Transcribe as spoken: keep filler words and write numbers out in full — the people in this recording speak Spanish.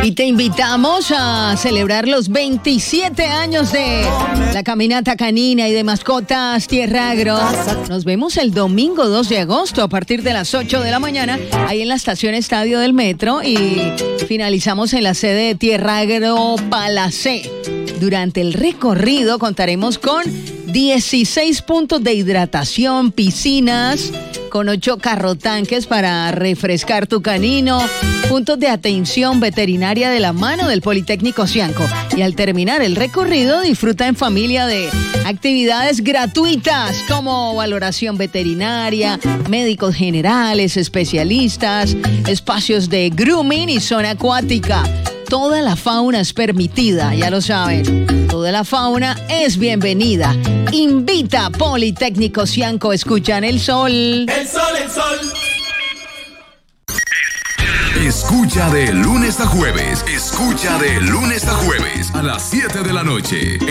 Y te invitamos a celebrar los veintisiete años de la caminata canina y de mascotas Tierra Agro. Nos vemos el domingo dos de agosto a partir de las ocho de la mañana, ahí en la estación Estadio del Metro, y finalizamos en la sede de Tierra Agro Palacé. Durante el recorrido contaremos con dieciséis puntos de hidratación, piscinas, con ocho carrotanques para refrescar tu canino, puntos de atención veterinaria de la mano del Politécnico Cianco. Y al terminar el recorrido, disfruta en familia de actividades gratuitas como valoración veterinaria, médicos generales, especialistas, espacios de grooming y zona acuática. Toda la fauna es permitida, ya lo saben. Toda la fauna es bienvenida. Invita Politécnico Cianco. Escuchan el sol. El sol, el sol. Escucha de lunes a jueves. Escucha de lunes a jueves a las siete de la noche.